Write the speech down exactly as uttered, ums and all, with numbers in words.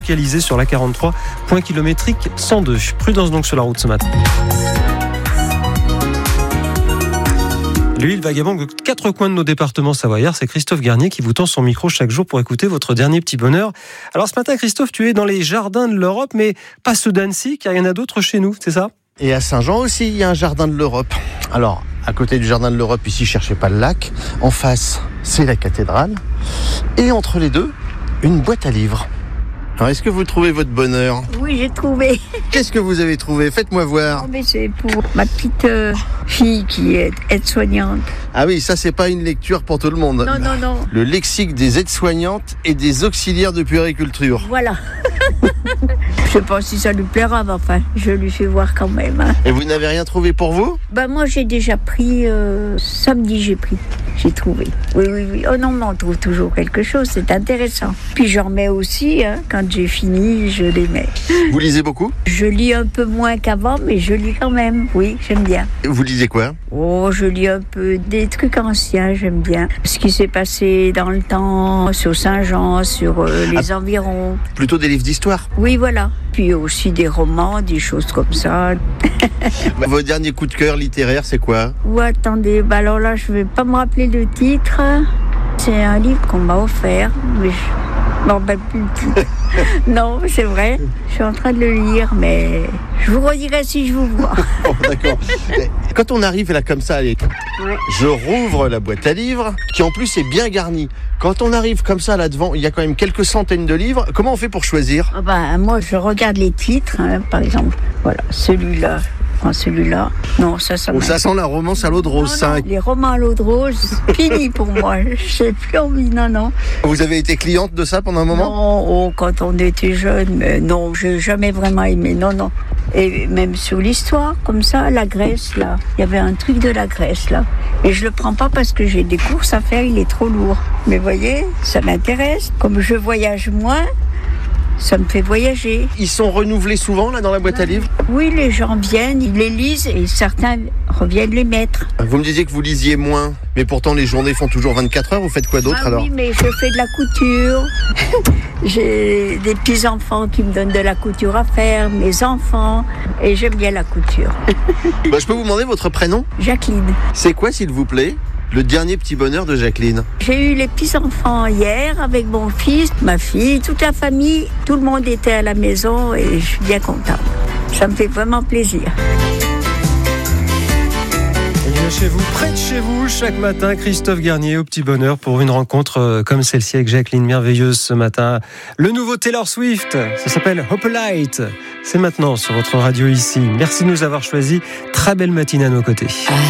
localisé sur la quarante-trois, point kilométrique cent deux. Prudence donc sur la route ce matin. Lui, il vagabonde aux quatre coins de nos départements savoyards. C'est Christophe Garnier qui vous tend son micro chaque jour pour écouter votre dernier petit bonheur. Alors ce matin, Christophe, tu es dans les jardins de l'Europe, mais pas ceux d'Annecy, car il y en a d'autres chez nous, c'est ça ? Et à Saint-Jean aussi, il y a un jardin de l'Europe. Alors, à côté du jardin de l'Europe, ici, cherchez pas le lac. En face, c'est la cathédrale. Et entre les deux, une boîte à livres. Alors, est-ce que vous trouvez votre bonheur ? Oui, j'ai trouvé. Qu'est-ce que vous avez trouvé ? Faites-moi voir. Oh, mais c'est pour ma petite euh, fille qui est aide-soignante. Ah oui, ça, c'est pas une lecture pour tout le monde. Non, non, non. Le lexique des aides-soignantes et des auxiliaires de puériculture. Voilà. Je sais pas si ça lui plaira, mais enfin, je lui fais voir quand même. Hein. Et vous n'avez rien trouvé pour vous ? Ben moi, j'ai déjà pris, euh, samedi, j'ai pris. J'ai trouvé. Oui, oui, oui. Oh non, mais on trouve toujours quelque chose, c'est intéressant. Puis j'en mets aussi, hein, quand j'ai fini, je les mets. Vous lisez beaucoup ? Je lis un peu moins qu'avant, mais je lis quand même. Oui, j'aime bien. Vous lisez quoi ? Oh, je lis un peu des trucs anciens, j'aime bien. Ce qui s'est passé dans le temps, sur Saint-Jean, sur euh, les ah, environs. Plutôt des livres d'histoire ? Oui, voilà. Puis aussi des romans, des choses comme ça. Votre dernier coup de cœur littéraire, c'est quoi ? Ou attendez, bah alors là, je vais pas me rappeler le titre. C'est un livre qu'on m'a offert, mais je m'en rappelle plus le titre. Non, c'est vrai. Je suis en train de le lire, mais je vous redirai si je vous vois. Bon, d'accord. Quand on arrive là comme ça, allez, ouais. Je rouvre la boîte à livres, qui en plus est bien garnie. Quand on arrive comme ça là devant, il y a quand même quelques centaines de livres. Comment on fait pour choisir ? Ah bah, moi, je regarde les titres, hein, par exemple. Voilà, celui-là. Prends celui-là. Non, ça, ça. Oh, ça sent la romance à l'eau de rose. Non, non, les romans à l'eau de rose, fini pour moi. Je n'ai plus envie, non, non. Vous avez été cliente de ça pendant un moment ? Non, oh, quand on était jeune, mais non, je n'ai jamais vraiment aimé, non, non. Et même sur l'histoire, comme ça, la Grèce, là, il y avait un truc de la Grèce, là. Et je le prends pas parce que j'ai des courses à faire, il est trop lourd. Mais vous voyez, ça m'intéresse. Comme je voyage moins, ça me fait voyager. Ils sont renouvelés souvent, là, dans la boîte à livres ? Oui, les gens viennent, ils les lisent et certains reviennent les mettre. Vous me disiez que vous lisiez moins, mais pourtant les journées font toujours vingt-quatre heures. Vous faites quoi d'autre ah, alors ? Oui, mais je fais de la couture. J'ai des petits-enfants qui me donnent de la couture à faire, mes enfants, et j'aime bien la couture. Bah, je peux vous demander votre prénom ? Jacqueline. C'est quoi, s'il vous plaît ? Le dernier petit bonheur de Jacqueline. J'ai eu les petits-enfants hier avec mon fils, ma fille, toute la famille. Tout le monde était à la maison et je suis bien contente. Ça me fait vraiment plaisir. Chez vous, près de chez vous, chaque matin, Christophe Garnier au petit bonheur pour une rencontre comme celle-ci avec Jacqueline, merveilleuse ce matin. Le nouveau Taylor Swift, ça s'appelle Hopelite. C'est maintenant sur votre radio ici. Merci de nous avoir choisis. Très belle matinée à nos côtés.